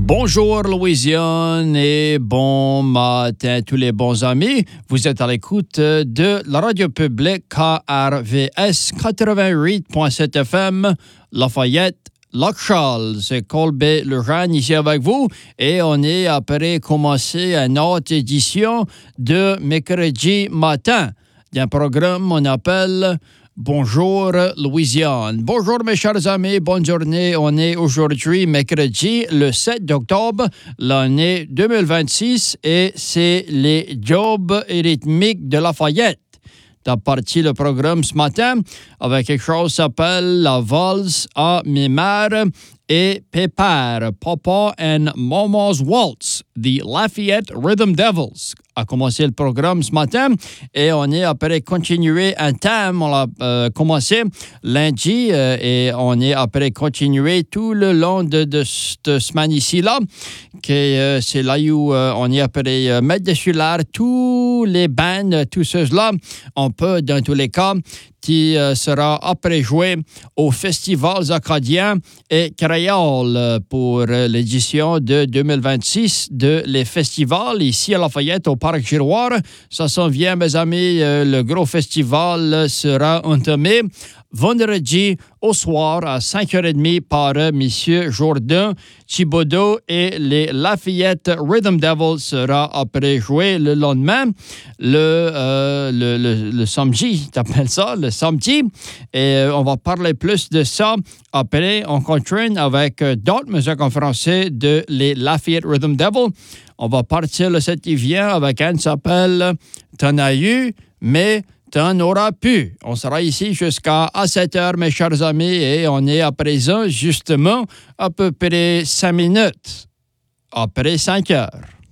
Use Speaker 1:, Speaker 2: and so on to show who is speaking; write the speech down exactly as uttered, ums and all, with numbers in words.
Speaker 1: Bonjour Louisiane et bon matin tous les bons amis. Vous êtes à l'écoute de la radio publique K R V S quatre-vingt-huit point sept F M, Lafayette, Lac-Charles. C'est Colbert Lejeune ici avec vous et on est après commencer une autre édition de mercredi matin d'un programme qu'on appelle Bonjour Louisiane. Bonjour mes chers amis, bonne journée. On est aujourd'hui mercredi le sept octobre, l'année deux mille vingt-six et c'est les jobs rythmiques de Lafayette. T'as parti le programme ce matin avec quelque chose qui s'appelle la valse à mes mères et Pépère, Papa and Mama's Waltz, The Lafayette Rhythm Devils. A commencé le programme ce matin et on est après continuer un thème. On a euh, commencé lundi euh, et on est après continuer tout le long de, de cette semaine ici-là. Que, euh, c'est là où euh, on est après euh, mettre dessus l'air tous les bands, tous ceux-là. On peut, dans tous les cas, qui euh, sera après joué aux festivals acadiens et créoles pour euh, l'édition de deux mille vingt-six de les festivals ici à Lafayette au Parc Giroir. Ça s'en vient, mes amis. Euh, le gros festival sera entamé vendredi au soir à cinq heures trente par euh, M. Jourdain Thibodeau et les Lafayette Rhythm Devils sera après joué le lendemain, le, euh, le, le, le samedi, t'appelles ça, le samedi. Et euh, on va parler plus de ça après. On continue avec euh, d'autres musiques en français de les Lafayette Rhythm Devils. On va partir le sept qui vient avec un qui s'appelle T'en as eu, mais t'en auras pu. On sera ici jusqu'à sept heures, mes chers amis, et on est à présent, justement, à peu près cinq minutes après cinq heures.